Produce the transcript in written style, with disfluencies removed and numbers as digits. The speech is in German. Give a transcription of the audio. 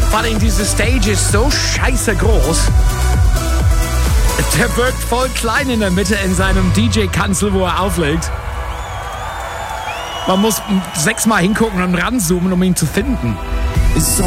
Vor allem diese Stage ist so scheiße groß. Der wirkt voll klein in der Mitte in seinem DJ-Kanzel, wo er auflegt. Man muss 6-mal hingucken und ranzoomen, um ihn zu finden. It's